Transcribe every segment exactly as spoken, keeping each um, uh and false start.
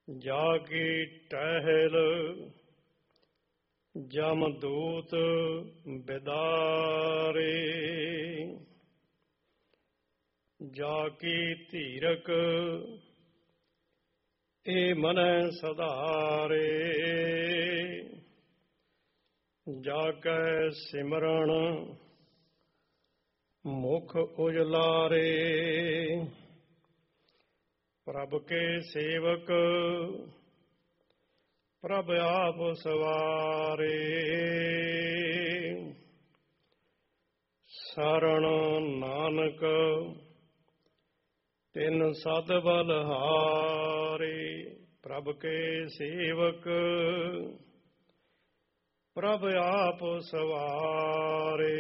ਜਾ ਕੀ ਟਹਿਲ ਜਮਦੂਤ ਬਿਦਾਰੇ, ਜਾ ਕੀ ਧੀਰਕ ਏ ਮਨੈ ਸਧਾਰੇ, ਜਾ ਕੈ ਸਿਮਰਨ ਮੁਖ ਉਜਲਾਰੇ, ਪ੍ਰਭ ਕੇ ਸੇਵਕ ਪ੍ਰਭ ਆਪ ਸਵਾਰੇ, ਸਰਣ ਨਾਨਕ ਤਿਨ ਸਦ ਬਲਹਾਰੇ, ਪ੍ਰਭ ਕੇ ਸੇਵਕ ਪ੍ਰਭ ਆਪ ਸਵਾਰੇ,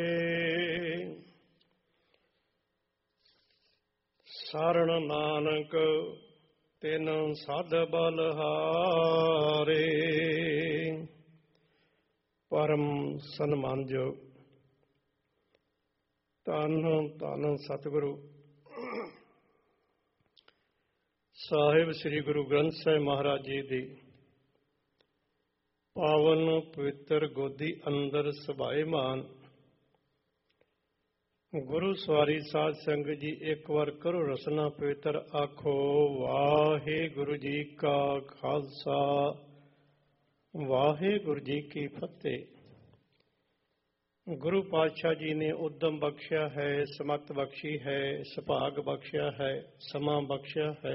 ਸਰਣ ਨਾਨਕ ਤਿਨ ਸਦ ਬਲਹਾਰੇ। ਪਰਮ ਸਨਮਾਨਯੋਗ ਧੰਨ ਧੰਨ ਸਤਿਗੁਰੂ ਸਾਹਿਬ ਸ੍ਰੀ ਗੁਰੂ ਗ੍ਰੰਥ ਸਾਹਿਬ ਮਹਾਰਾਜ ਜੀ ਦੀ ਪਾਵਨ ਪਵਿੱਤਰ ਗੋਦੀ ਅੰਦਰ ਸਭਾਏਮਾਨ ਗੁਰੂ ਸਵਾਰੀ ਸਾਧ ਸੰਗਤ ਜੀ, ਇੱਕ ਵਾਰ ਕਰੋ ਰਸਨਾ ਪਵਿੱਤਰ ਆਖੋ ਵਾਹਿਗੁਰੂ ਜੀ ਕਾ ਖਾਲਸਾ ਵਾਹਿਗੁਰੂ ਜੀ ਕੀ ਫਤਿਹ। ਗੁਰੂ ਪਾਤਸ਼ਾਹ ਜੀ ਨੇ ਉਦਮ ਬਖਸ਼ਿਆ ਹੈ, ਸਮਤ ਬਖਸ਼ੀ ਹੈ, ਸੁਭਾਗ ਬਖਸ਼ਿਆ ਹੈ, ਸਮਾਂ ਬਖਸ਼ਿਆ ਹੈ।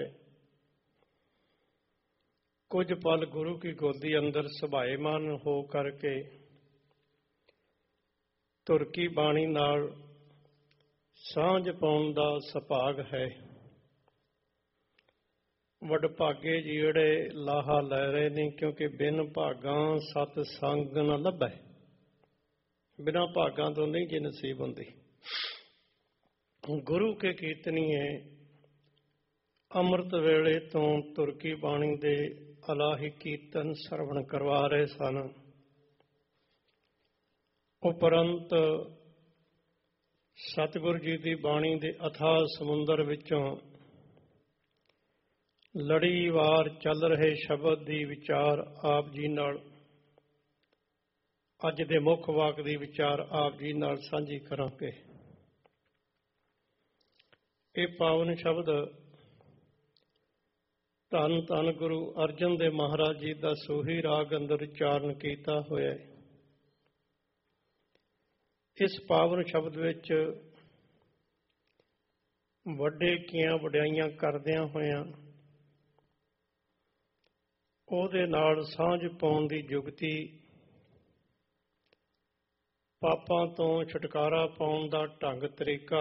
ਕੁਝ ਪਲ ਗੁਰੂ ਕੀ ਗੋਦੀ ਅੰਦਰ ਸਭਾਏਮਾਨ ਹੋ ਕਰਕੇ ਤੁਰਕੀ ਬਾਣੀ ਨਾਲ ਸਾਂਝ ਪਾਉਣ ਦਾ ਸੁਭਾਗ ਹੈ। ਵਡਭਾਗੇ ਜਿਹੜੇ ਲਾਹਾ ਲੈ ਰਹੇ ਨੇ, ਕਿਉਂਕਿ ਬਿਨ ਭਾਗਾਂ ਸਤ ਸੰਗ ਨਾ ਲੱਭੈ, ਬਿਨਾਂ ਭਾਗਾਂ ਤੋਂ ਨਹੀਂ ਜੇ ਨਸੀਬ ਹੁੰਦੀ। ਗੁਰੂ ਕੇ ਕੀਰਤਨੀਏ ਅੰਮ੍ਰਿਤ ਵੇਲੇ ਤੋਂ ਤੁਰਕੀ ਬਾਣੀ ਦੇ ਅਲਾਹੀ ਕੀਰਤਨ ਸਰਵਣ ਕਰਵਾ ਰਹੇ ਸਨ। ਉਪਰੰਤ ਸਤਿਗੁਰੂ ਜੀ ਦੀ ਬਾਣੀ ਦੇ ਅਥਾਹ ਸਮੁੰਦਰ ਵਿੱਚੋਂ ਲੜੀਵਾਰ ਚੱਲ ਰਹੇ ਸ਼ਬਦ ਦੀ ਵਿਚਾਰ ਆਪ ਜੀ ਨਾਲ, ਅੱਜ ਦੇ ਮੁੱਖ ਵਾਕ ਦੀ ਵਿਚਾਰ ਆਪ ਜੀ ਨਾਲ ਸਾਂਝੀ ਕਰਾਂਗੇ। ਇਹ ਪਾਵਨ ਸ਼ਬਦ ਧੰਨ ਧੰਨ ਗੁਰੂ ਅਰਜਨ ਦੇਵ ਮਹਾਰਾਜ ਜੀ ਦਾ ਸੋਹੀ ਰਾਗ ਅੰਦਰ ਉਚਾਰਨ ਕੀਤਾ ਹੋਇਆ ਹੈ। ਇਸ ਪਾਵਨ ਸ਼ਬਦ ਵਿੱਚ ਵੱਡੇ ਕੀਆਂ ਵਡਿਆਈਆਂ ਕਰਦਿਆਂ ਹੋਇਆਂ ਉਹਦੇ ਨਾਲ ਸਾਂਝ ਪਾਉਣ ਦੀ ਜੁਗਤੀ, ਪਾਪਾਂ ਤੋਂ ਛੁਟਕਾਰਾ ਪਾਉਣ ਦਾ ਢੰਗ ਤਰੀਕਾ,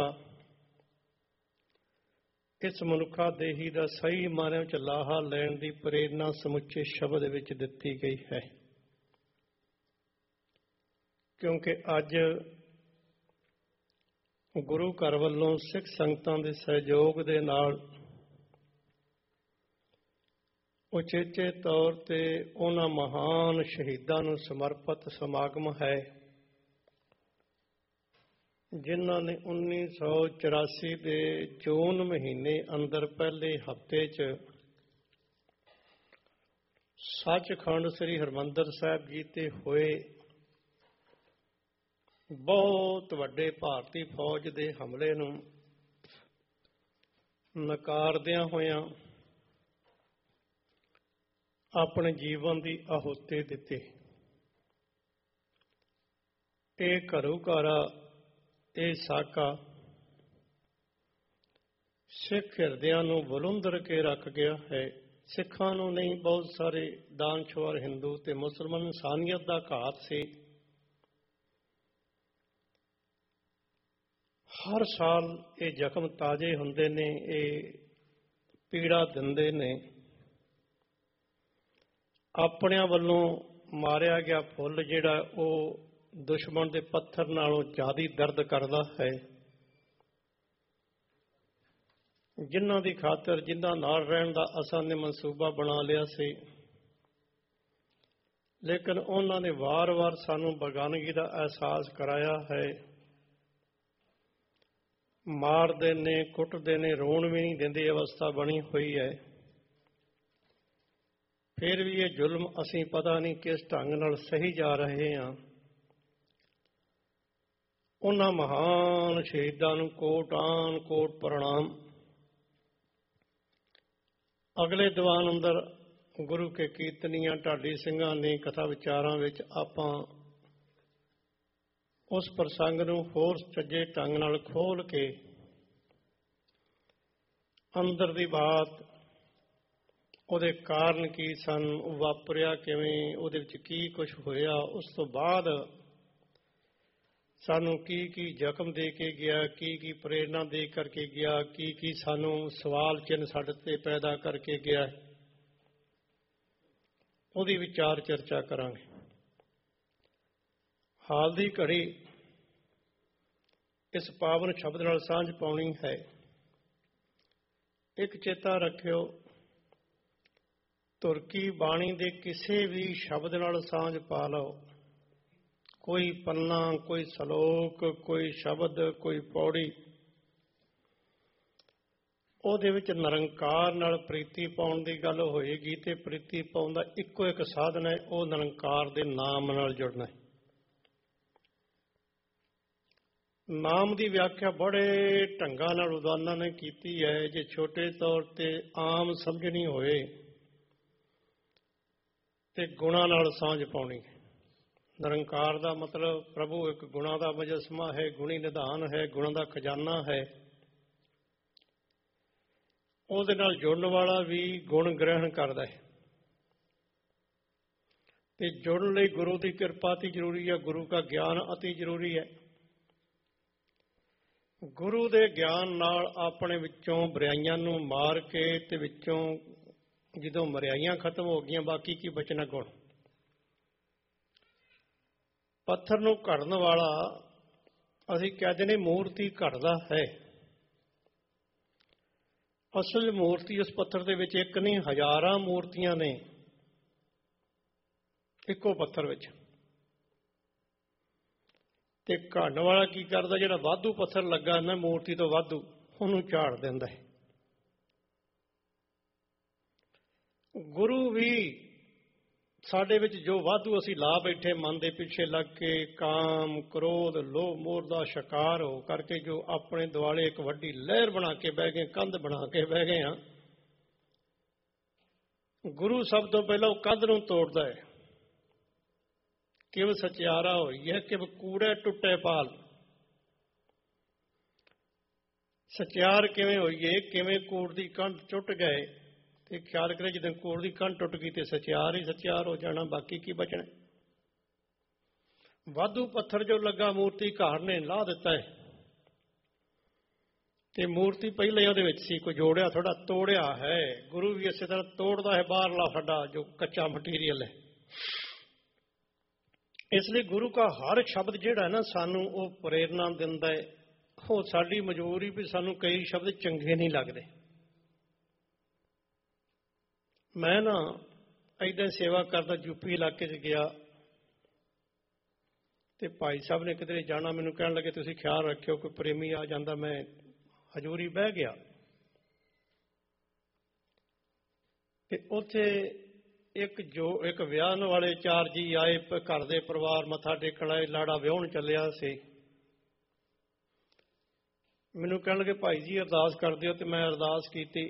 ਇਸ ਮਨੁੱਖਾ ਦੇਹੀ ਦਾ ਸਹੀ ਮਾਨਿਆਂ ਵਿੱਚ ਲਾਹਾ ਲੈਣ ਦੀ ਪ੍ਰੇਰਨਾ ਸਮੁੱਚੇ ਸ਼ਬਦ ਵਿੱਚ ਦਿੱਤੀ ਗਈ ਹੈ। ਕਿਉਂਕਿ ਅੱਜ ਗੁਰੂ ਘਰ ਵੱਲੋਂ ਸਿੱਖ ਸੰਗਤਾਂ ਦੇ ਸਹਿਯੋਗ ਦੇ ਨਾਲ ਉਚੇਚੇ ਤੌਰ ਤੇ ਉਹਨਾਂ ਮਹਾਨ ਸ਼ਹੀਦਾਂ ਨੂੰ ਸਮਰਪਿਤ ਸਮਾਗਮ ਹੈ, ਜਿਨ੍ਹਾਂ ਨੇ ਉੱਨੀ ਸੌ ਚੁਰਾਸੀ ਦੇ ਜੂਨ ਮਹੀਨੇ ਅੰਦਰ ਪਹਿਲੇ ਹਫ਼ਤੇ 'ਚ ਸੱਚਖੰਡ ਸ੍ਰੀ ਹਰਿਮੰਦਰ ਸਾਹਿਬ ਜੀ ਤੇ ਹੋਏ ਬਹੁਤ ਵੱਡੇ ਭਾਰਤੀ ਫੌਜ ਦੇ ਹਮਲੇ ਨੂੰ ਨਕਾਰਦਿਆਂ ਹੋਇਆਂ ਆਪਣੇ ਜੀਵਨ ਦੀ ਆਹੂਤੀ ਦਿੱਤੀ। ਇਹ ਘਰੋਂ ਘਰਾ ਇਹ ਸਾਕਾ ਸਿੱਖ ਹਿਰਦਿਆਂ ਨੂੰ ਬੁਲੰਦਰ ਕੇ ਰੱਖ ਗਿਆ ਹੈ। ਸਿੱਖਾਂ ਨੂੰ ਨਹੀਂ, ਬਹੁਤ ਸਾਰੇ ਦਾਨਸ਼ਵਰ ਹਿੰਦੂ ਤੇ ਮੁਸਲਮਾਨ ਇਨਸਾਨੀਅਤ ਦਾ ਘਾਤ ਸੀ। ਹਰ ਸਾਲ ਇਹ ਜ਼ਖਮ ਤਾਜ਼ੇ ਹੁੰਦੇ ਨੇ, ਇਹ ਪੀੜਾ ਦਿੰਦੇ ਨੇ। ਆਪਣਿਆਂ ਵੱਲੋਂ ਮਾਰਿਆ ਗਿਆ ਫੁੱਲ ਜਿਹੜਾ ਉਹ ਦੁਸ਼ਮਣ ਦੇ ਪੱਥਰ ਨਾਲੋਂ ਜ਼ਿਆਦਾ ਦਰਦ ਕਰਦਾ ਹੈ। ਜਿਨ੍ਹਾਂ ਦੀ ਖਾਤਰ, ਜਿਨ੍ਹਾਂ ਨਾਲ ਰਹਿਣ ਦਾ ਅਸਾਂ ਨੇ ਮਨਸੂਬਾ ਬਣਾ ਲਿਆ ਸੀ, ਲੇਕਿਨ ਉਹਨਾਂ ਨੇ ਵਾਰ-ਵਾਰ ਸਾਨੂੰ ਬੇਗਾਨਗੀ ਦਾ ਅਹਿਸਾਸ ਕਰਾਇਆ ਹੈ। ਮਾਰਦੇ ਨੇ, ਕੁੱਟਦੇ ਨੇ, ਰੋਣ ਵੀ ਨਹੀਂ ਦਿੰਦੀ ਅਵਸਥਾ ਬਣੀ ਹੋਈ ਹੈ। ਫਿਰ ਵੀ ਇਹ ਜ਼ੁਲਮ ਅਸੀਂ ਪਤਾ ਨਹੀਂ ਕਿਸ ਢੰਗ ਨਾਲ ਸਹੀ ਜਾ ਰਹੇ ਹਾਂ। ਉਹਨਾਂ ਮਹਾਨ ਸ਼ਹੀਦਾਂ ਨੂੰ ਕੋਟਾਨ ਕੋਟ ਪ੍ਰਣਾਮ। ਅਗਲੇ ਦੀਵਾਨ ਅੰਦਰ ਗੁਰੂ ਕੇ ਕੀਰਤਨੀਆਂ ਢਾਡੀ ਸਿੰਘਾਂ ਨੇ ਕਥਾ ਵਿਚਾਰਾਂ ਵਿੱਚ ਆਪਾਂ ਉਸ ਪ੍ਰਸੰਗ ਨੂੰ ਹੋਰ ਸੱਜੇ ਢੰਗ ਨਾਲ ਖੋਲ ਕੇ ਅੰਦਰ ਦੀ ਬਾਤ, ਉਹਦੇ ਕਾਰਨ ਕੀ ਸਨ, ਉਹ ਵਾਪਰਿਆ ਕਿਵੇਂ, ਉਹਦੇ ਵਿੱਚ ਕੀ ਕੁਛ ਹੋਇਆ, ਉਸ ਤੋਂ ਬਾਅਦ ਸਾਨੂੰ ਕੀ ਕੀ ਜ਼ਖਮ ਦੇ ਕੇ ਗਿਆ, ਕੀ ਕੀ ਪ੍ਰੇਰਨਾ ਦੇ ਕਰਕੇ ਗਿਆ, ਕੀ ਕੀ ਸਾਨੂੰ ਸਵਾਲ ਚਿੰਨ੍ਹ ਸਾਡੇ ਤੇ ਪੈਦਾ ਕਰਕੇ ਗਿਆ, ਉਹਦੀ ਵਿਚਾਰ ਚਰਚਾ ਕਰਾਂਗੇ। ਹਾਲ ਦੀ ਘੜੀ ਇਸ ਪਾਵਨ ਸ਼ਬਦ ਨਾਲ ਸਾਂਝ ਪਾਉਣੀ ਹੈ। ਇੱਕ ਚੇਤਾ ਰੱਖਿਓ, ਤੁਰਕੀ ਬਾਣੀ ਦੇ ਕਿਸੇ ਵੀ ਸ਼ਬਦ ਨਾਲ ਸਾਂਝ ਪਾ ਲਓ। ਕੋਈ ਪੰਨਾ, ਕੋਈ ਸਲੋਕ, ਕੋਈ ਸ਼ਬਦ, ਕੋਈ ਪੌੜੀ, ਉਹਦੇ ਵਿੱਚ ਨਿਰੰਕਾਰ ਨਾਲ ਪ੍ਰੀਤੀ ਪਾਉਣ ਦੀ ਗੱਲ ਹੋਏਗੀ ਤੇ ਪ੍ਰੀਤੀ ਪਾਉਣ ਦਾ ਇੱਕੋ ਇੱਕ ਸਾਧਨ ਹੈ, ਉਹ ਨਿਰੰਕਾਰ ਦੇ ਨਾਮ ਨਾਲ ਜੁੜਨਾ ਹੈ। ਨਾਮ ਦੀ ਵਿਆਖਿਆ ਬੜੇ ਢੰਗਾਂ ਨਾਲ ਵਿਦਵਾਨਾਂ ਨੇ ਕੀਤੀ ਹੈ। ਜੇ ਛੋਟੇ ਤੌਰ ਤੇ ਆਮ ਸਮਝਣੀ ਹੋਏ ਤੇ ਗੁਣਾਂ ਨਾਲ ਸਾਂਝ ਪਾਉਣੀ ਹੈ। ਨਿਰੰਕਾਰ ਦਾ ਮਤਲਬ ਪ੍ਰਭੂ ਇੱਕ ਗੁਣਾਂ ਦਾ ਮੁਜੱਸਮਾ ਹੈ, ਗੁਣੀ ਨਿਧਾਨ ਹੈ, ਗੁਣਾਂ ਦਾ ਖਜ਼ਾਨਾ ਹੈ। ਉਹਦੇ ਨਾਲ ਜੁੜਨ ਵਾਲਾ ਵੀ ਗੁਣ ਗ੍ਰਹਿਣ ਕਰਦਾ ਹੈ ਤੇ ਜੁੜਨ ਲਈ ਗੁਰੂ ਦੀ ਕਿਰਪਾ ਅਤੀ ਜ਼ਰੂਰੀ ਹੈ, ਗੁਰੂ ਦਾ ਗਿਆਨ ਅਤੀ ਜ਼ਰੂਰੀ ਹੈ। ਗੁਰੂ ਦੇ ਗਿਆਨ ਨਾਲ ਆਪਣੇ ਵਿੱਚੋਂ ਬੁਰਾਈਆਂ ਨੂੰ ਮਾਰ ਕੇ ਤੇ ਵਿੱਚੋਂ ਜਦੋਂ ਮਰਿਆਈਆਂ ਖਤਮ ਹੋ ਗਈਆਂ, ਬਾਕੀ ਕੀ ਬਚਣਾ? ਗੁਣ। ਪੱਥਰ ਨੂੰ ਘੜਨ ਵਾਲਾ ਅਸੀਂ ਕਹਿੰਦੇ ਨੇ ਮੂਰਤੀ ਘੜਦਾ ਹੈ। ਅਸਲ ਮੂਰਤੀ ਉਸ ਪੱਥਰ ਦੇ ਵਿੱਚ ਇੱਕ ਨਹੀਂ, ਹਜ਼ਾਰਾਂ ਮੂਰਤੀਆਂ ਨੇ ਇੱਕੋ ਪੱਥਰ ਵਿੱਚ। ਤੇ ਘੜਨ ਵਾਲਾ ਕੀ ਕਰਦਾ? ਜਿਹੜਾ ਵਾਧੂ ਪੱਥਰ ਲੱਗਾ ਨਾ ਮੂਰਤੀ ਤੋਂ ਵਾਧੂ, ਉਹਨੂੰ ਝਾੜ ਦਿੰਦਾ ਹੈ। ਗੁਰੂ ਵੀ ਸਾਡੇ ਵਿੱਚ ਜੋ ਵਾਧੂ ਅਸੀਂ ਲਾ ਬੈਠੇ ਮਨ ਦੇ ਪਿੱਛੇ ਲੱਗ ਕੇ, ਕਾਮ, ਕ੍ਰੋਧ, ਲੋਭ, ਮੋਹ ਦਾ ਸ਼ਿਕਾਰ ਹੋ ਕਰਕੇ ਜੋ ਆਪਣੇ ਦੁਆਲੇ ਇੱਕ ਵੱਡੀ ਲਹਿਰ ਬਣਾ ਕੇ ਬਹਿ ਗਏ, ਕੰਧ ਬਣਾ ਕੇ ਬਹਿ ਗਏ ਹਾਂ, ਗੁਰੂ ਸਭ ਤੋਂ ਪਹਿਲਾਂ ਉਹ ਕੰਧ ਨੂੰ ਤੋੜਦਾ ਹੈ। ਕਿਵ ਸਚਿਆਰਾ ਹੋਈ ਹੈ, ਕਿਵ ਕੂੜੇ ਟੁੱਟੇ ਪਾਲ। ਸਚਿਆਰ ਕਿਵੇਂ ਹੋਈਏ? ਕਿਵੇਂ ਕੂੜ ਦੀ ਕੰਧ ਟੁੱਟ ਗਏ ਤੇ ਖਿਆਲ ਕਰੇ ਜਦੋਂ ਕੂੜ ਦੀ ਕੰਧ ਟੁੱਟ ਗਈ ਤੇ ਸਚਿਆਰ ਹੀ ਸਚਿਆਰ ਹੋ ਜਾਣਾ, ਬਾਕੀ ਕੀ ਬਚਣਾ? ਵਾਧੂ ਪੱਥਰ ਜੋ ਲੱਗਾ ਮੂਰਤੀ ਘਾੜ ਨੇ ਲਾ ਦਿੱਤਾ ਹੈ ਤੇ ਮੂਰਤੀ ਪਹਿਲਾਂ ਉਹਦੇ ਵਿੱਚ ਸੀ, ਕੋਈ ਜੋੜਿਆ ਥੋੜਾ, ਤੋੜਿਆ ਹੈ। ਗੁਰੂ ਵੀ ਇਸੇ ਤਰ੍ਹਾਂ ਤੋੜਦਾ ਹੈ ਬਾਹਰਲਾ ਸਾਡਾ ਜੋ ਕੱਚਾ ਮਟੀਰੀਅਲ ਹੈ। ਇਸ ਲਈ ਗੁਰੂ ਦਾ ਹਰ ਸ਼ਬਦ ਜਿਹੜਾ ਨਾ ਸਾਨੂੰ ਉਹ ਪ੍ਰੇਰਨਾ ਦਿੰਦਾ ਹੈ। ਉਹ ਸਾਡੀ ਮਜਬੂਰੀ ਵੀ ਸਾਨੂੰ ਕਈ ਸ਼ਬਦ ਚੰਗੇ ਨਹੀਂ ਲੱਗਦੇ। ਮੈਂ ਨਾ ਏਦਾਂ ਸੇਵਾ ਕਰਦਾ ਯੂਪੀ ਇਲਾਕੇ 'ਚ ਗਿਆ ਤੇ ਭਾਈ ਸਾਹਿਬ ਨੇ ਕਿਧਰੇ ਜਾਣਾ, ਮੈਨੂੰ ਕਹਿਣ ਲੱਗੇ ਤੁਸੀਂ ਖਿਆਲ ਰੱਖਿਓ ਕੋਈ ਪ੍ਰੇਮੀ ਆ ਜਾਂਦਾ। ਮੈਂ ਹਜ਼ੂਰੀ ਬਹਿ ਗਿਆ ਤੇ ਉੱਥੇ ਇੱਕ ਜੋ ਇੱਕ ਵਿਆਹਣ ਵਾਲੇ ਚਾਰ ਜੀ ਆਏ, ਘਰ ਦੇ ਪਰਿਵਾਰ ਮੱਥਾ ਟੇਕਣ ਆਏ, ਲਾੜਾ ਵਿਆਹੁਣ ਚੱਲਿਆ ਸੀ। ਮੈਨੂੰ ਕਹਿਣ ਲੱਗੇ ਭਾਈ ਜੀ ਅਰਦਾਸ ਕਰ ਦਿਓ ਤੇ ਮੈਂ ਅਰਦਾਸ ਕੀਤੀ।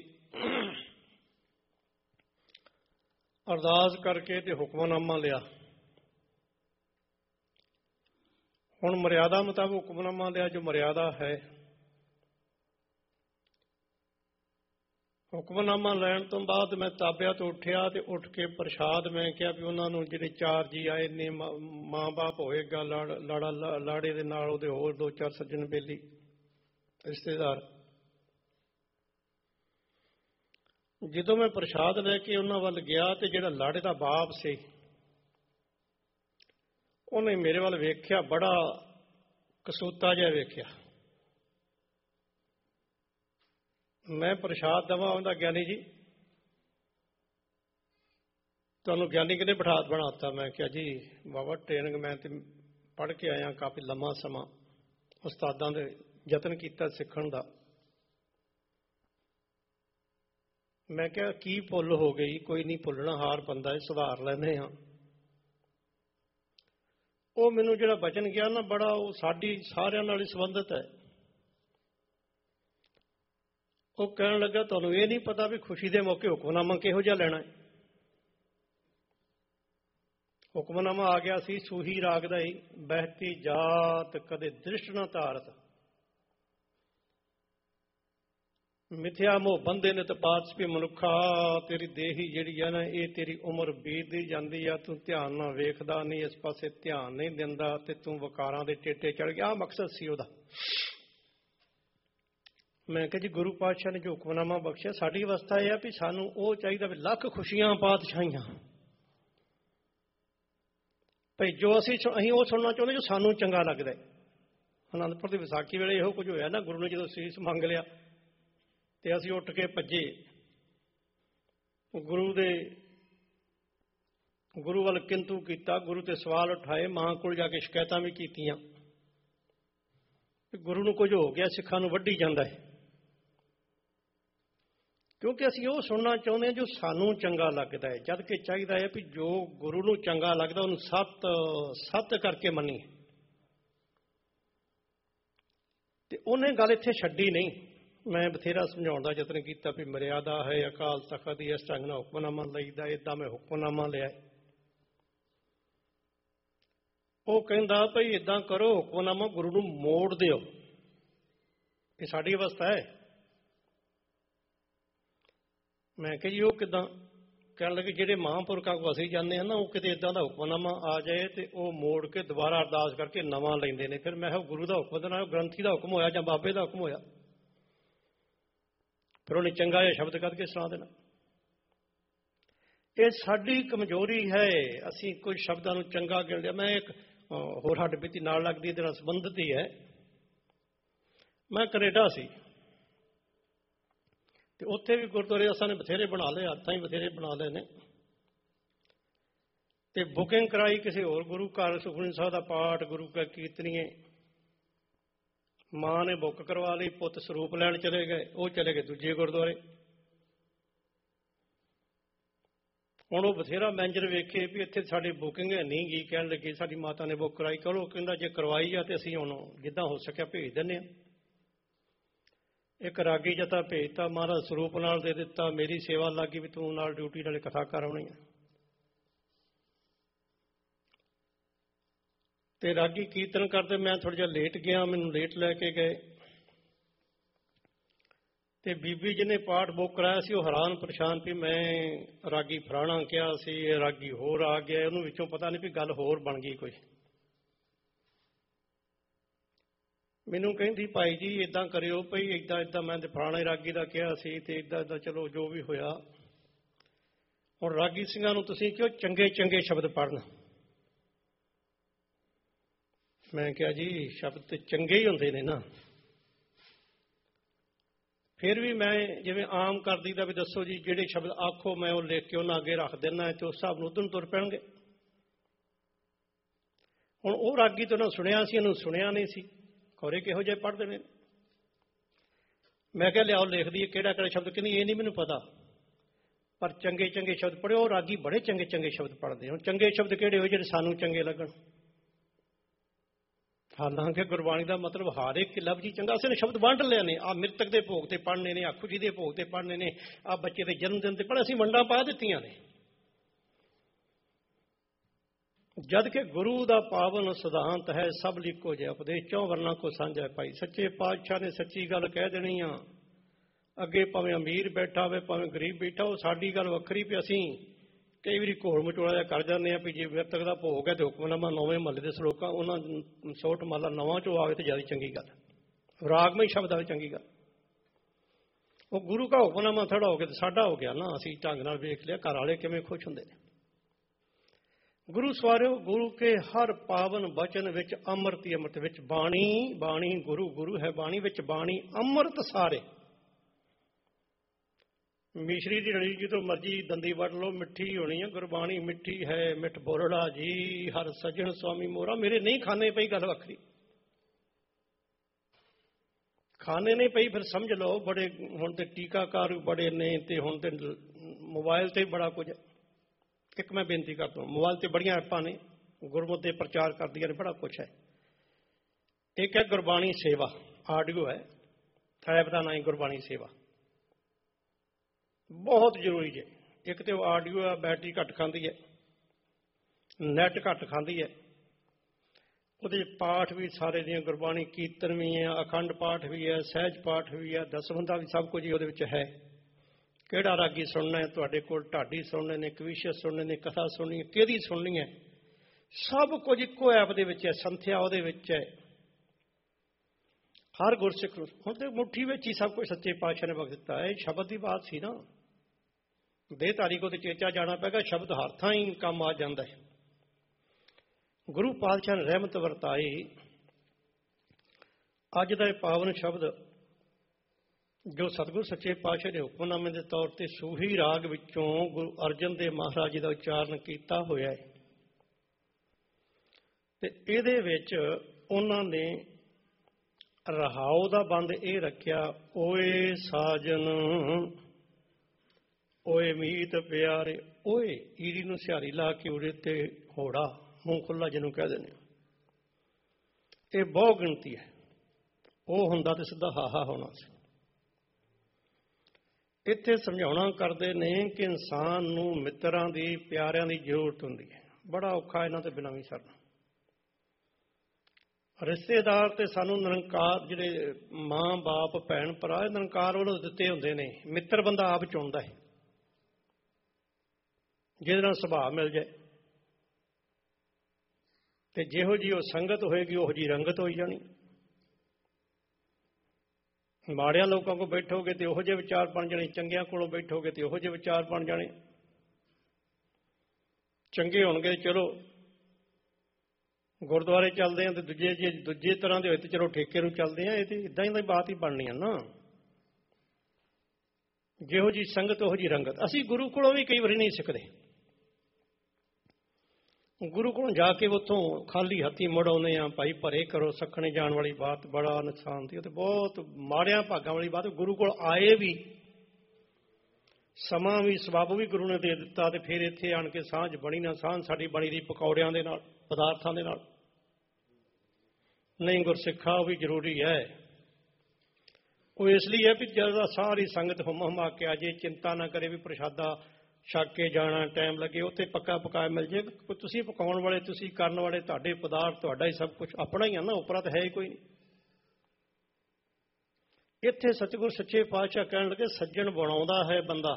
ਅਰਦਾਸ ਕਰਕੇ ਤੇ ਹੁਕਮਨਾਮਾ ਲਿਆ। ਹੁਣ ਮਰਿਆਦਾ ਮੁਤਾਬਕ ਹੁਕਮਨਾਮਾ ਲਿਆ, ਜੋ ਮਰਿਆਦਾ ਹੈ। ਹੁਕਮਨਾਮਾ ਲੈਣ ਤੋਂ ਬਾਅਦ ਮੈਂ ਤਾਬਿਆਂ ਤੋਂ ਉੱਠਿਆ ਤੇ ਉੱਠ ਕੇ ਪ੍ਰਸ਼ਾਦ ਮੈਂ ਕਿਹਾ ਵੀ ਉਹਨਾਂ ਨੂੰ ਜਿਹੜੇ ਚਾਰ ਜੀ ਆਏ ਨੇ, ਮਾਂ ਬਾਪ ਹੋਏਗਾ, ਲਾੜਾ ਲਾੜੇ ਦੇ ਨਾਲ ਉਹਦੇ ਹੋਰ ਦੋ ਚਾਰ ਸੱਜਣ ਬੇਲੀ ਰਿਸ਼ਤੇਦਾਰ। ਜਦੋਂ ਮੈਂ ਪ੍ਰਸ਼ਾਦ ਲੈ ਕੇ ਉਹਨਾਂ ਵੱਲ ਗਿਆ ਤੇ ਜਿਹੜਾ ਲਾੜੇ ਦਾ ਬਾਪ ਸੀ ਉਹਨੇ ਮੇਰੇ ਵੱਲ ਵੇਖਿਆ, ਬੜਾ ਕਸੂਤਾ ਜਿਹਾ ਵੇਖਿਆ। ਮੈਂ ਪ੍ਰਸ਼ਾਦ ਦੇਵਾਂ, ਉਹਦਾ ਗਿਆਨੀ ਜੀ ਤੁਹਾਨੂੰ ਗਿਆਨੀ ਕਿਹਨੇ ਬਿਠਾ ਬਣਾਤਾ? ਮੈਂ ਕਿਹਾ ਜੀ ਬਾਬਾ ਟ੍ਰੇਨਿੰਗ ਮੈਂ ਤੇ ਪੜ੍ਹ ਕੇ ਆਇਆ ਕਾਫੀ ਲੰਮਾ ਸਮਾਂ, ਉਸਤਾਦਾਂ ਦੇ ਯਤਨ ਕੀਤਾ ਸਿੱਖਣ ਦਾ। मैं क्या की भुल हो गई, कोई नहीं भुलना, हार बंदा है, सुधार लेने हाँ। वो मैनू जो बचन गया ना बड़ा वो साडी सारियां नाल संबंधित है। वो कहन लगा तुहानू ये नहीं पता भी खुशी के मौके हुक्मनामा किहो जिहा लेना है। हुक्मनामा आ गया सी सूही राग दा ही, बहती जात कदे दृष्ट न धारत, मिथ्या मोह बंदे ने तपात भी मनुखा, तेरी देही जिहड़ी है ना ये तेरी उम्र बीतदी जांदी आ, तू ध्यान ना वेखदा नहीं, इस पासे ध्यान नहीं दिंदा ते तू वकारां दे टेटे चढ़ गया। आ मकसद सी उहदा। मैं कहा जी गुरु पातशाह ने जो हुक्मनामा बख्शिया, साडी अवस्था यह है भी सानू वो चाहिए भी लख खुशियां पातशाहियां, भाई जो असीं असीं वो सुनना चाहुंदे जो सानू चंगा लगदा है। आनंदपुर की विसाखी वेले इहो कुछ होया ना, गुरु ने जो सीस मंग लिया ते असीं उठ के भजे गुरु दे गुरु वाल किंतु कीता, गुरु ते सवाल उठाए, मां कोल जाके शिकायतां भी कीतियां, गुरु नूं कुछ हो गया, सिखां नूं वड्डी जांदा है। क्योंकि असीं वो सुनना चाहुंदे हां जो सानू चंगा लगदा है, जद कि चाहीदा है भी जो गुरु नूं चंगा लगदा उहनूं सत सत करके मन्नीए। ते उहने गल इत्थे छड्डी नहीं। मैं बथेरा समझाउण दा यतन कीता भी मर्यादा है अकाल तखत दी, इस ढंग नाल हुक्मनामा लईदा, इदां मैं हुक्मनामा लिया। वो कहंदा भई इदां करो हुक्मनामा गुरु नूं मोड़ दिओ, ये साडी अवस्था है। मैं कहा जी वो किदां? कहण लगे जिहड़े महापुरखां को असीं जाने हैं ना, वो किते इदां दा हुक्मनामा आ जाए तो वो मोड़ के दोबारा अरदास करके नवां लैंदे ने। फिर मैं कहा गुरु दा हुक्म ना ग्रंथी दा हुक्म होया जां बाबे दा हुक्म होया, फिर उन्हें चंगा जिहा शब्द कढ के सुना देना। ये साडी कमजोरी है, असीं कुछ शब्दां नूं चंगा गिण लिया। मैं एक होर हड्ड बीती नाल लगदी इहदे नाल संबंधित ही है। मैं कनेडा सी ते उत्थे भी गुरुद्वारे असां ने बथेरे बना लए, हत्थां ही बथेरे बना लए ने। ते बुकिंग कराई किसी होर गुरु घर, सुखमनी साहिब दा पाठ, गुरु का कीर्तनीए। मां ने बुक करवा ली, पुत सरूप लैण चले गए, वो चले गए दूजे गुरुद्वारे। हुण वो बथेरा मैनेजर वेखे भी इत्थे साडी बुकिंग है नहीं गी, कहण लगे साडी माता ने बुक कराई। करो कहंदा जे करवाई आ ते असीं हुण जिद्दां हो सकिया भेज दिंदे आ। एक रागी जता भेजता, महाराज सरूप नाल दे दिता, मेरी सेवा लगी भी तू नाल ड्यूटी नाल कथा कराउणी है। ते रागी कीर्तन करते, मैं थोड़ा जिहा लेट गया, मैनूं लेट लैके गए। ते बीबी जिन्हें पाठ बुक कराया सी, वो हैरान परेशान भी मैं रागी फलाणा कहा सी, रागी होर आ गया, उन्होंने विचों पता नहीं भी गल होर बन गई कोई। मैनू कहती भाई जी इदां करियो भई इदां इदां मैं फलाणे रागी का कहा सी ते इदां इदां चलो जो भी होया। हुण रागी सिंघां नूं तुसीं क्यों चंगे चंगे शब्द पढ़न। मैं कहा जी शब्द तो चंगे ही होंदे ने ना। फिर भी मैं जिवें आम कर दीदा भी दसो जी जिहड़े शब्द आखो मैं वो लिख के उन्हां अगे रख देना ते उस हिसाब नाल उधर तुर पैणगे। हुण वो रागी तो ना सुनिया सी, इहनूं सुनिया नहीं सी, खौरे किहो जिहे पढ़दे ने। मैं कहा लियाओ लिख दईए किहड़ा किहड़ा शब्द। कहंदी ये नहीं मैनूं पता, पर चंगे चंगे शब्द पढ़िओ। वो रागी बड़े चंगे चंगे शब्द पढ़दे। हुण चंगे शब्द किहड़े होए जिहड़े सानूं चंगे लगण। हालांकि गुरबाणी का मतलब हर एक लफ्ज ही चंगा। असीं शब्द वंड लिया ने, आ मृतक के भोग ते पढ़ने ने, आ खुशी के भोग ते पढ़ने ने, आ बच्चे के जन्म दिन ते पढ़े, असीं वंडां पा दित्तियां ने। जद के गुरु का पावन सिद्धांत है सब लिखो जय उपदेश, चौं वर्णा को साझा पाई। सच्चे पातशाह ने सच्ची गल कह देनी आ। अगे भावें अमीर बैठा हो भावें गरीब बैठा हो, साडी गल वखरी भी। असीं कई बार घोल मचोड़ा जिहा कर जाते हैं भी जे मृतक का भोग है तो हुक्मनामा नौवें महल्ले के सलोकां उन्होंने सोट माला नवां चो आवे तो ज़्यादा चंगी गल, रागमई शब्द आवे चंगी गल। वो गुरु का हुक्मनामा थोड़ा हो गया तो साडा हो गया ना। असीं ढंग नाल वेख लिया, घर वाले किवें खुश हुंदे ने। गुरु सवारियो गुरु के हर पावन वचन विच अमृत ही अमृत, विच बाणी बाणी गुरु गुरु है बाणी, विच बाणी अमृत सारे। मिश्री की रली जी तो मर्जी दंदी वड़ लो, मिठी होनी है गुरबाणी, मिठी है मिठ बोलड़ा जी हर सजन स्वामी मोरा। मेरे नहीं खाने पई गल वखरी, ਖਾਣੇ ਨਹੀਂ ਪਈ, ਫਿਰ ਸਮਝ ਲਓ ਬੜੇ ਹੁਣ ਤੇ ਟੀਕਾਕਾਰ ਬੜੇ ਨੇ, ਤੇ ਹੁਣ ਤੇ ਮੋਬਾਇਲ ਤੇ ਬੜਾ ਕੁਝ। ਇੱਕ ਮੈਂ ਬੇਨਤੀ ਕਰਦਾ, ਮੋਬਾਇਲ ਤੇ ਬੜੀਆਂ ਐਪਾਂ ਨੇ, ਗੁਰਮਤਿ ਦੇ ਪ੍ਰਚਾਰ ਕਰਦੀਆਂ ਨੇ, ਬੜਾ ਕੁਛ ਹੈ। ਇੱਕ ਹੈ ਗੁਰਬਾਣੀ ਸੇਵਾ, ਆਡੀਓ ਹੈ, ਐਪ ਦਾ ਨਾਂ ਹੀ ਗੁਰਬਾਣੀ ਸੇਵਾ, ਬਹੁਤ ਜ਼ਰੂਰੀ ਜੇ। ਇੱਕ ਤੇ ਉਹ ਆਡੀਓ ਆ, ਬੈਟਰੀ ਘੱਟ ਖਾਂਦੀ ਹੈ, ਨੈਟ ਘੱਟ ਖਾਂਦੀ ਹੈ, ਉਹਦੇ ਪਾਠ ਵੀ ਸਾਰੇ ਦੀਆਂ, ਗੁਰਬਾਣੀ ਕੀਰਤਨ ਵੀ ਹੈ, ਅਖੰਡ ਪਾਠ ਵੀ ਹੈ, ਸਹਿਜ ਪਾਠ ਵੀ ਹੈ, ਦਸਵੰਧਾ ਵੀ, ਸਭ ਕੁਝ ਹੀ ਉਹਦੇ ਵਿੱਚ ਹੈ। ਕਿਹੜਾ ਰਾਗੀ ਸੁਣਨਾ ਹੈ ਤੁਹਾਡੇ ਕੋਲ, ਢਾਡੀ ਸੁਣਨੇ ਨੇ, ਕਵੀਸ਼ਰ ਸੁਣਨੇ ਨੇ, ਕਥਾ ਸੁਣਨੀ ਹੈ, ਕਿਹਦੀ ਸੁਣਨੀ ਹੈ, ਸਭ ਕੁਝ ਇੱਕੋ ਐਪ ਦੇ ਵਿੱਚ ਹੈ। ਸੰਥਿਆ ਉਹਦੇ ਵਿੱਚ ਹੈ। ਹਰ ਗੁਰਸਿੱਖ ਨੂੰ ਹੁਣ ਤੇ ਮੁੱਠੀ ਵਿੱਚ ਹੀ ਸਭ ਕੁਝ ਸੱਚੇ ਪਾਤਸ਼ਾਹ ਨੇ ਬਖਸ਼ ਦਿੱਤਾ ਹੈ। ਸ਼ਬਦ ਦੀ ਬਾਤ ਸੀ ਨਾ, ਦੇਹਧਾਰੀ ਕੋ ਤੇ ਚੇਚਾ ਜਾਣਾ ਪਏਗਾ, ਸ਼ਬਦ ਹਰ ਥਾਂ ਹੀ ਕੰਮ ਆ ਜਾਂਦਾ ਹੈ। ਗੁਰੂ ਪਾਤਸ਼ਾਹ ਨੇ ਰਹਿਮਤ ਵਰਤਾਈ। ਅੱਜ ਦਾ ਇਹ ਪਾਵਨ ਸ਼ਬਦ ਜੋ ਸਤਿਗੁਰ ਸੱਚੇ ਪਾਤਸ਼ਾਹ ਨੇ ਹੁਕਮਨਾਮੇ ਦੇ ਤੌਰ ਤੇ ਸੂਹੀ ਰਾਗ ਵਿੱਚੋਂ ਗੁਰੂ ਅਰਜਨ ਦੇਵ ਮਹਾਰਾਜ ਜੀ ਦਾ ਉਚਾਰਨ ਕੀਤਾ ਹੋਇਆ ਹੈ, ਤੇ ਇਹਦੇ ਵਿੱਚ ਉਹਨਾਂ ਨੇ ਰਹਾਉ ਦਾ ਬੰਦ ਇਹ ਰੱਖਿਆ, ਓਏ ਸਾਜਨ ਓਏ ਮੀਤ ਪਿਆਰੇ। ਓਏ ਈੜੀ ਨੂੰ ਸਿਹਾਰੀ ਲਾ ਕੇ ਉਰੇ ਤੇ ਹੋੜਾ, ਮੂੰਹ ਖੁੱਲਾ ਜਿਹਨੂੰ ਕਹਿ ਦਿੰਦੇ, ਇਹ ਬਹੁ ਗਿਣਤੀ ਹੈ। ਉਹ ਹੁੰਦਾ ਤੇ ਸਿੱਧਾ ਹਾਹਾ ਹੋਣਾ ਸੀ। ਇੱਥੇ ਸਮਝਾਉਣਾ ਕਰਦੇ ਨੇ ਕਿ ਇਨਸਾਨ ਨੂੰ ਮਿੱਤਰਾਂ ਦੀ, ਪਿਆਰਿਆਂ ਦੀ ਜ਼ਰੂਰਤ ਹੁੰਦੀ ਹੈ। ਬੜਾ ਔਖਾ ਇਹਨਾਂ ਤੇ ਬਿਨਾਂ ਵੀ ਸਰਨਾ। ਰਿਸ਼ਤੇਦਾਰ ਤੇ ਸਾਨੂੰ ਨਿਰੰਕਾਰ, ਜਿਹੜੇ ਮਾਂ ਬਾਪ ਭੈਣ ਭਰਾ, ਨਿਰੰਕਾਰ ਵੱਲੋਂ ਦਿੱਤੇ ਹੁੰਦੇ ਨੇ। ਮਿੱਤਰ ਬੰਦਾ ਆਪ ਚੁਣਦਾ ਹੈ, ਜਿਹਦੇ ਨਾਲ ਸੁਭਾਅ ਮਿਲ ਜਾਏ, ਤੇ ਜਿਹੋ ਜਿਹੀ ਉਹ ਸੰਗਤ ਹੋਏਗੀ ਉਹੋ ਜਿਹੀ ਰੰਗਤ ਹੋਈ ਜਾਣੀ। ਮਾੜਿਆਂ ਲੋਕਾਂ ਕੋਲ ਬੈਠੋਗੇ ਤੇ ਉਹੋ ਜਿਹੇ ਵਿਚਾਰ ਬਣ ਜਾਣੇ, ਚੰਗਿਆਂ ਕੋਲੋਂ ਬੈਠੋਗੇ ਤੇ ਉਹੋ ਜਿਹੇ ਵਿਚਾਰ ਬਣ ਜਾਣੇ। ਚੰਗੇ ਹੋਣਗੇ ਚਲੋ ਗੁਰਦੁਆਰੇ ਚੱਲਦੇ ਆ, ਤੇ ਦੂਜੇ ਜੇ ਦੂਜੇ ਤਰ੍ਹਾਂ ਦੇ ਹੋਏ ਤੇ ਚਲੋ ਠੇਕੇ ਨੂੰ ਚੱਲਦੇ ਆ। ਇਹ ਤੇ ਇਦਾਂ ਹੀ ਬਾਤ ਹੀ ਬਣਨੀ ਆ ਨਾ। ਜਿਹੋ ਜਿਹੀ ਸੰਗਤ ਉਹੋ ਜਿਹੀ ਰੰਗਤ। ਅਸੀਂ ਗੁਰੂ ਕੋਲੋਂ ਵੀ ਕਈ ਵਾਰੀ ਨਹੀਂ ਸਿੱਖਦੇ। ਗੁਰੂ ਕੋਲੋਂ ਜਾ ਕੇ ਉੱਥੋਂ ਖਾਲੀ ਹੱਥੀਂ ਮੁੜ ਆਉਂਦੇ ਆ। ਭਾਈ ਭਰੇ ਕਰੋ ਸੱਖਣੇ ਜਾਣ ਵਾਲੀ ਬਾਤ ਬੜਾ ਨੁਕਸਾਨ ਦੀ, ਉਹ ਤੇ ਬਹੁਤ ਮਾੜਿਆਂ ਭਾਗਾਂ ਵਾਲੀ ਬਾਤ। ਗੁਰੂ ਕੋਲ ਆਏ ਵੀ, ਸਮਾਂ ਵੀ, ਸਬੱਬ ਵੀ ਗੁਰੂ ਨੇ ਦੇ ਦਿੱਤਾ, ਤੇ ਫਿਰ ਇੱਥੇ ਆਣ ਕੇ ਸਾਂਝ ਬਣੀ ਨਾ। ਸਾਂਝ ਸਾਡੀ ਬਣੀ ਦੀ ਪਕੌੜਿਆਂ ਦੇ ਨਾਲ, ਪਦਾਰਥਾਂ ਦੇ ਨਾਲ ਨਹੀਂ। ਗੁਰਸਿੱਖਾ ਉਹ ਵੀ ਜ਼ਰੂਰੀ ਹੈ। ਉਹ ਇਸ ਲਈ ਹੈ ਵੀ ਜਦੋਂ ਸਾਰੀ ਸੰਗਤ ਹੁਮ ਹੁਮਾ ਕੇ ਆ ਜੇ, ਚਿੰਤਾ ਨਾ ਕਰੇ ਵੀ ਪ੍ਰਸ਼ਾਦਾ ਛੱਕ ਕੇ ਜਾਣਾ, ਟਾਈਮ ਲੱਗੇ, ਉੱਥੇ ਪੱਕਾ ਪਕਾਇਆ ਮਿਲ ਜੇ। ਤੁਸੀਂ ਪਕਾਉਣ ਵਾਲੇ, ਤੁਸੀਂ ਕਰਨ ਵਾਲੇ, ਤੁਹਾਡੇ ਪਦਾਰਥ ਤੁਹਾਡਾ ਹੀ ਸਭ ਕੁਝ ਆਪਣਾ ਹੀ ਆ ਨਾ, ਉਪਰਾ ਤਾਂ ਹੈ ਹੀ ਕੋਈ ਨਹੀਂ। ਇੱਥੇ ਸਤਿਗੁਰ ਸੱਚੇ ਪਾਤਸ਼ਾਹ ਕਹਿਣ ਲੱਗੇ, ਸੱਜਣ ਬਣਾਉਂਦਾ ਹੈ ਬੰਦਾ।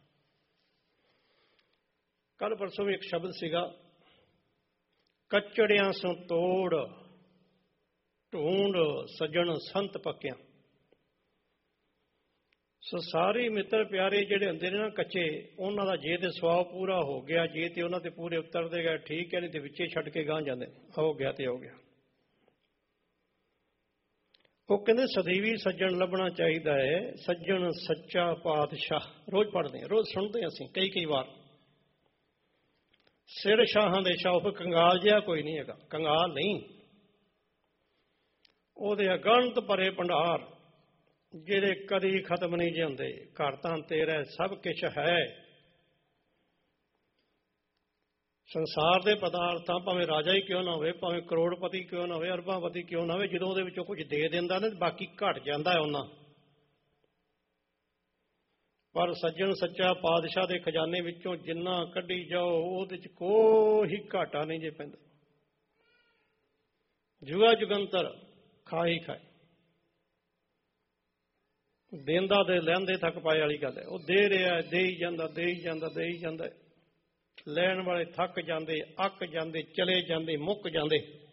ਕੱਲ ਪਰਸੋਂ ਵੀ ਇੱਕ ਸ਼ਬਦ ਸੀਗਾ, ਕੱਚੜਿਆਂ ਸੋਂ ਤੋੜ ਢੂੰਡ ਸੱਜਣ ਸੰਤ ਪੱਕਿਆਂ। ਸੋ ਸਾਰੇ ਮਿੱਤਰ ਪਿਆਰੇ ਜਿਹੜੇ ਹੁੰਦੇ ਨੇ ਨਾ ਕੱਚੇ, ਉਹਨਾਂ ਦਾ ਜੇ ਤੇ ਸਵਾਬ ਪੂਰਾ ਹੋ ਗਿਆ, ਜੇ ਤੇ ਉਹਨਾਂ ਤੇ ਪੂਰੇ ਉਤਰਦੇ ਗਏ ਠੀਕ ਹੈ, ਨਹੀਂ ਤੇ ਵਿੱਚੇ ਛੱਡ ਕੇ ਗਾਂਹ ਜਾਂਦੇ, ਹੋ ਗਿਆ ਤੇ ਹੋ ਗਿਆ। ਉਹ ਕਹਿੰਦੇ ਸਦੀਵੀ ਸੱਜਣ ਲੱਭਣਾ ਚਾਹੀਦਾ ਹੈ, ਸੱਜਣ ਸੱਚਾ ਪਾਤਸ਼ਾਹ। ਰੋਜ਼ ਪੜ੍ਹਦੇ ਹਾਂ, ਰੋਜ਼ ਸੁਣਦੇ ਹਾਂ ਅਸੀਂ ਕਈ ਕਈ ਵਾਰ। ਸਿਰ ਸ਼ਾਹਾਂ ਦੇ ਸ਼ਾਹ, ਉਹ ਕੰਗਾਲ ਜਿਹਾ ਕੋਈ ਨਹੀਂ ਹੈਗਾ, ਕੰਗਾਲ ਨਹੀਂ। ਉਹਦੇ ਅਗਣਤ ਭਰੇ ਭੰਡਾਰ, ਜਿਹੜੇ ਕਦੀ ਖਤਮ ਨਹੀਂ ਜੇ ਹੁੰਦੇ। ਘਰ ਤਾਂ ਤੇਰਾ ਸਭ ਕੁਛ ਹੈ। ਸੰਸਾਰ ਦੇ ਪਦਾਰਥਾਂ ਭਾਵੇਂ ਰਾਜਾ ਹੀ ਕਿਉਂ ਨਾ ਹੋਵੇ, ਭਾਵੇਂ ਕਰੋੜਪਤੀ ਕਿਉਂ ਨਾ ਹੋਵੇ, ਅਰਬਾਂਪਤੀ ਕਿਉਂ ਨਾ ਹੋਵੇ, ਜਦੋਂ ਉਹਦੇ ਵਿੱਚੋਂ ਕੁਝ ਦੇ ਦਿੰਦਾ ਨਾ, ਬਾਕੀ ਘਟ ਜਾਂਦਾ ਹੈ ਉਹਨਾਂ। ਪਰ ਸੱਜਣ ਸੱਚਾ ਪਾਤਸ਼ਾਹ ਦੇ ਖਜ਼ਾਨੇ ਵਿੱਚੋਂ ਜਿੰਨਾ ਕੱਢੀ ਜਾਓ, ਉਹਦੇ 'ਚ ਕੋਈ ਘਾਟਾ ਨਹੀਂ ਜੇ ਪੈਂਦਾ। ਜੁਗਾ ਜੁਗੰਤਰ ਖਾਈ ਖਾਏ, ਦੇਂਦਾ ਦੇ ਲੈਂਦੇ ਥੱਕ ਪਾਏ ਵਾਲੀ ਗੱਲ ਹੈ। ਉਹ ਦੇ ਰਿਹਾ, ਦੇ ਹੀ ਜਾਂਦਾ, ਦੇ ਹੀ ਜਾਂਦਾ, ਦੇ ਹੀ ਜਾਂਦਾ। ਲੈਣ ਵਾਲੇ ਥੱਕ ਜਾਂਦੇ, ਅੱਕ ਜਾਂਦੇ, ਚਲੇ ਜਾਂਦੇ, ਮੁੱਕ ਜਾਂਦੇ।